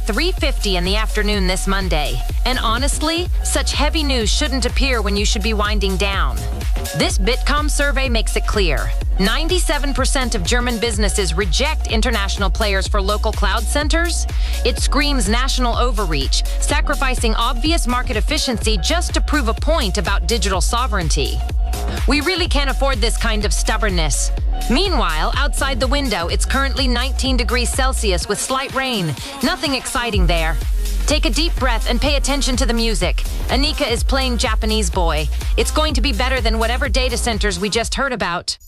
3:50 in the afternoon this Monday. And honestly, such heavy news shouldn't appear when you should be winding down. This Bitkom survey makes it clear. 97% of German businesses reject international players for local cloud centers. It screams national overreach, sacrificing obvious market efficiency just to prove a point about digital sovereignty. We really can't afford this kind of stubbornness. Meanwhile, outside the window, it's currently 19 degrees Celsius with slight rain. Nothing exciting there. Take a deep breath and pay attention to the music. Anika is playing Japanese Boy. It's going to be better than whatever data centers we just heard about.